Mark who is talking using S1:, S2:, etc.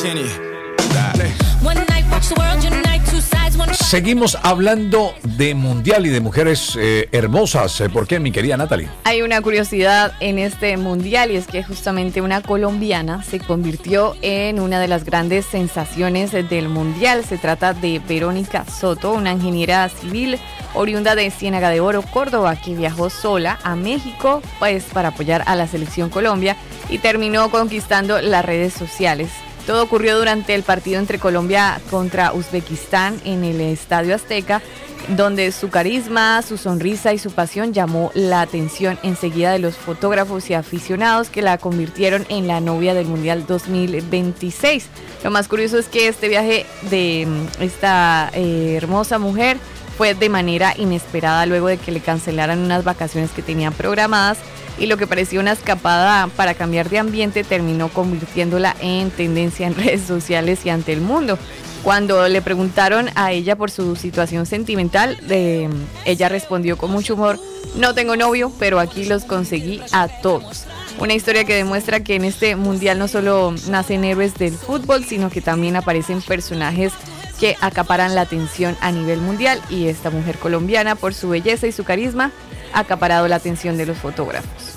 S1: Seguimos hablando de mundial y de mujeres hermosas. ¿Por qué, mi querida Natalie?
S2: Hay una curiosidad en este mundial y es que justamente una colombiana se convirtió en una de las grandes sensaciones del mundial. Se trata de Verónica Soto, una ingeniera civil oriunda de Ciénaga de Oro, Córdoba, que viajó sola a México pues para apoyar a la selección Colombia y terminó conquistando las redes sociales. Todo ocurrió durante el partido entre Colombia contra Uzbekistán en el Estadio Azteca, donde su carisma, su sonrisa y su pasión llamó la atención enseguida de los fotógrafos y aficionados que la convirtieron en la novia del Mundial 2026. Lo más curioso es que este viaje de esta hermosa mujer fue de manera inesperada luego de que le cancelaran unas vacaciones que tenían programadas, y lo que parecía una escapada para cambiar de ambiente terminó convirtiéndola en tendencia en redes sociales y ante el mundo. Cuando le preguntaron a ella por su situación sentimental, ella respondió con mucho humor: no tengo novio, pero aquí los conseguí a todos. Una historia que demuestra que en este mundial no solo nacen héroes del fútbol, sino que también aparecen personajes que acaparan la atención a nivel mundial, y esta mujer colombiana, por su belleza y su carisma, ha acaparado la atención de los fotógrafos.